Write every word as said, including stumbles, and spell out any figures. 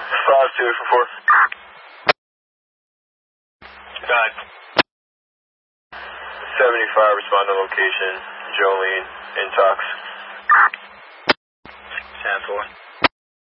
five two eight four four. Nine. seventy-five, respond to location. Jolene, intox.